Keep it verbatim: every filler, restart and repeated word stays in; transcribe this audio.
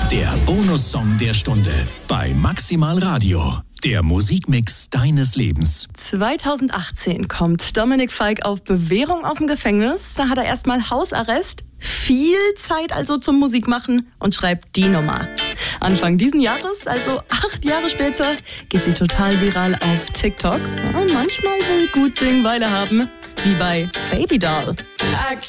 Der Bonussong der Stunde bei Maximal Radio. Der Musikmix deines Lebens. zweitausendachtzehn kommt Dominik Falk auf Bewährung aus dem Gefängnis. Da hat er erstmal Hausarrest, viel Zeit also zum Musikmachen und schreibt die Nummer. Anfang diesen Jahres, also acht Jahre später, geht sie total viral auf TikTok. Und manchmal will gut Ding Weile haben, wie bei Baby Doll.